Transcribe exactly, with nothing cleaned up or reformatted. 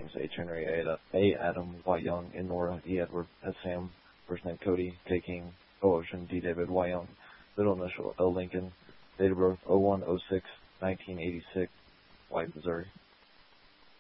names: H. Henry, A. A. Adam, Y. Young, N. Nora, E. Edward, S. Sam, first name Cody, K. King, O. Ocean, D. David, Y. Young, middle initial L. Lincoln, date of birth oh one oh six nineteen eighty-six, White, Missouri.